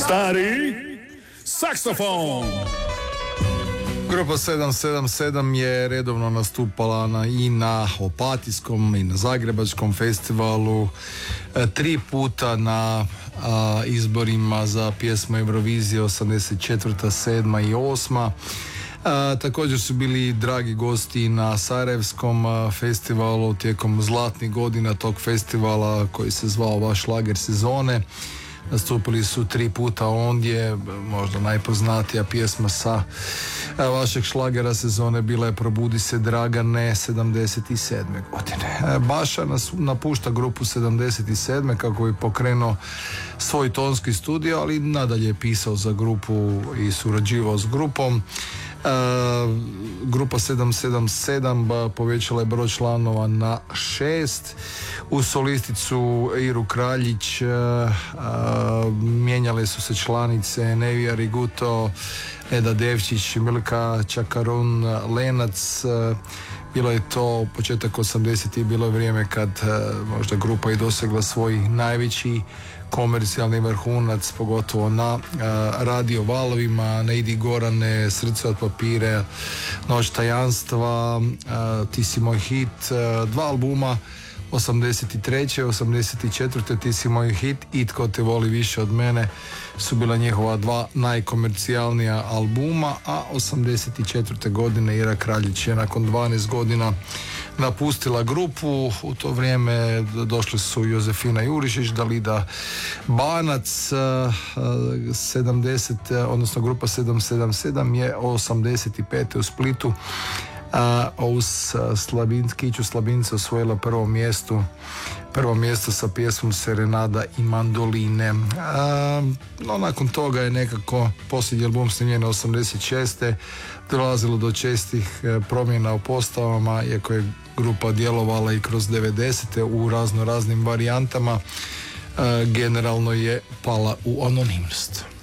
Stari saksofon. Grupa 777 je redovno nastupala i na Opatijskom i na Zagrebačkom festivalu, 3 puta na izborima za pjesmu Eurovizije 84., 7. i 8. Također su bili dragi gosti na Sarajevskom festivalu tijekom zlatnih godina tog festivala koji se zvao Vaš šlager sezone. Nastupili su 3 puta ondje, možda najpoznatija pjesma sa vašeg šlagera sezone bila je Probudi se Dragane 77. godine. Baša napušta grupu 77. kako bi pokrenuo svoj tonski studio, ali nadalje je pisao za grupu i surađivao s grupom. Grupa 777 povećala je broj članova na 6. U solisticu Iru Kraljić mijenjale su se članice Nevija Riguto, Eda Devčić, Milka Čakarun, Lenac. Bilo je to početak 80. bilo je vrijeme kad možda grupa i dosegla svoj najveći komercijalni vrhunac, pogotovo na radio valovima, Ne idi Gorane, Srce od papire, Noć tajanstva, Ti si moj hit, 2 albuma 83. 84. Ti si moj hit i Tko te voli više od mene su bila njihova 2 najkomercijalnija albuma, a 84. godine Ira Kraljić je nakon 12 godina napustila grupu. U to vrijeme došli su Jozefina Jurišić, Dalida Banac. 70, grupa 777 je 85. u Splitu uz Kiću Slabinca osvojila prvo mjesto sa pjesmom Serenada i mandoline. No nakon toga je nekako posljednji album snimljen 86. dolazilo do čestih promjena u postavama, iako je grupa djelovala i kroz 90. u raznim varijantama, generalno je pala u anonimnost.